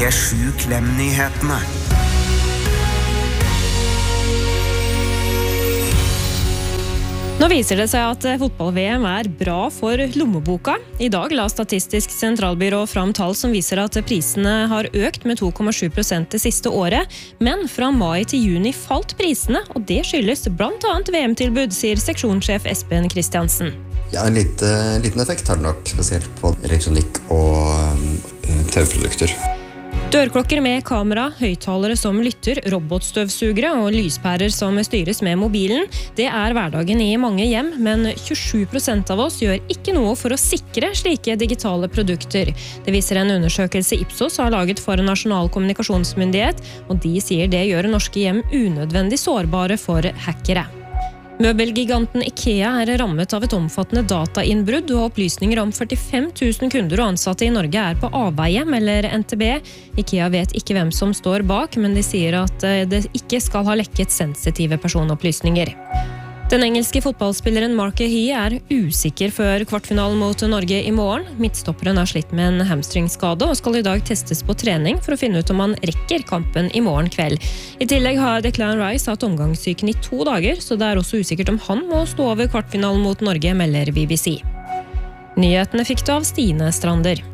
P7 Klem-nyhetene. Nå viser det seg at fotball-VM bra for lommeboka. I dag la Statistisk sentralbyrå fram tall som viser at prisene har økt med 2,7% det siste året. Men fra mai til juni falt prisene, og det skyldes blant annet VM-tilbud, sier seksjonssjef Espen Kristiansen. Ja, en liten effekt har det nok, spesielt på elektronikk og TV-produkter. Dørklokker med kamera, høyttalere som lytter, robotstøvsugere og lyspærer som styres med mobilen. Det hverdagen i mange hjem, men 27% av oss gjør ikke noe for å sikre slike digitale produkter. Det viser en undersøkelse Ipsos har laget for Nasjonal kommunikasjonsmyndighet, og de sier det gjør norske hjem unødvendig sårbare for hackere. Møbelgiganten IKEA rammet av et omfattende datainnbrudd, og opplysninger om 45 000 kunder og ansatte i Norge på avveie, melder NTB. IKEA vet ikke hvem som står bak, men de sier at det ikke skal ha lekket sensitive personopplysninger. Den engelske fotballspilleren Mark Guehi usikker før kvartfinalen mot Norge i morgen. Midtstopperen har slitt med en hamstringskade og skal i dag testes på trening for å finne ut om han rekker kampen i morgen kveld. I tillegg har Declan Rice hatt omgangssyken i 2 dager, så det også usikkert om han må stå over kvartfinalen mot Norge, melder BBC. Nyhetene fikk du av Stine Strander.